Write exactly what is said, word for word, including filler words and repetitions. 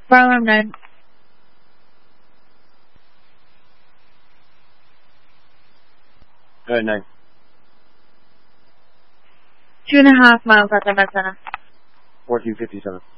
Fire alarm nine. Uh, nine. Two and a half miles outside Medicine. fourteen fifty-seven.